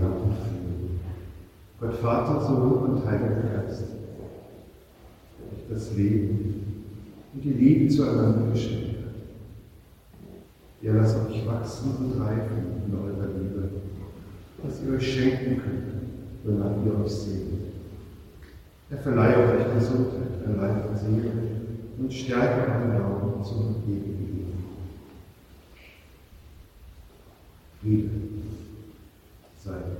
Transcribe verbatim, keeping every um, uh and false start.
und Frieden. Gott Vater, Sohn und Heiliger Geist, der euch das Leben und die Liebe zueinander geschenkt hat. Ja, lasst euch wachsen und reifen in eurer Liebe, dass ihr euch schenken könnt, wonach ihr euch sehnt. Er verleihe euch Gesundheit an Leib und Seele und stärke euren Glauben zum ewigen Leben. Friede sei